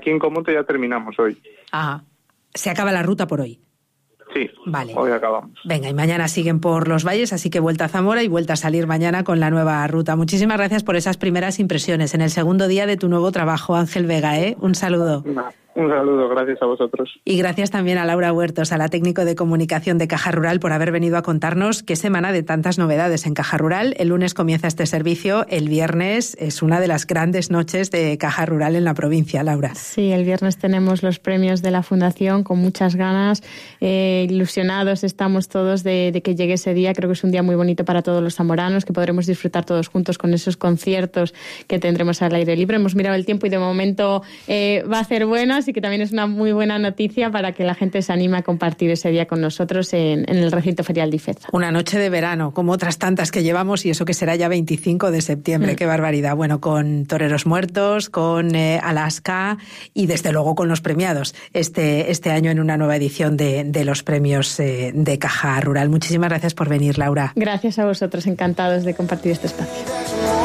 aquí en Comonte ya terminamos hoy. Ah, se acaba la ruta por hoy. Sí, vale. Hoy acabamos. Venga, y mañana siguen por los valles, así que vuelta a Zamora y vuelta a salir mañana con la nueva ruta. Muchísimas gracias por esas primeras impresiones en el segundo día de tu nuevo trabajo, Ángel Vega, Un saludo. Un saludo, gracias a vosotros. Y gracias también a Laura Huertos, a la técnico de comunicación de Caja Rural, por haber venido a contarnos qué semana de tantas novedades en Caja Rural. El lunes comienza este servicio, el viernes es una de las grandes noches de Caja Rural en la provincia, Laura. Sí, el viernes tenemos los premios de la Fundación con muchas ganas, ilusionados estamos todos de que llegue ese día. Creo que es un día muy bonito para todos los zamoranos, que podremos disfrutar todos juntos con esos conciertos que tendremos al aire libre. Hemos mirado el tiempo y de momento va a ser bueno, así que también es una muy buena noticia para que la gente se anime a compartir ese día con nosotros en el recinto ferial de Ifeza. Una noche de verano, como otras tantas que llevamos, y eso que será ya 25 de septiembre. ¡Qué barbaridad! Bueno, con toreros muertos, con Alaska y desde luego con los premiados este año en una nueva edición de los premios de Caja Rural. Muchísimas gracias por venir, Laura. Gracias a vosotros, encantados de compartir este espacio.